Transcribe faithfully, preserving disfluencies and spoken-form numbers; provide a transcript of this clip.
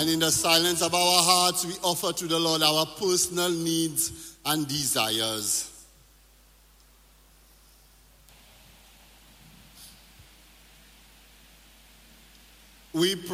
And in the silence of our hearts, we offer to the Lord our personal needs and desires. We pray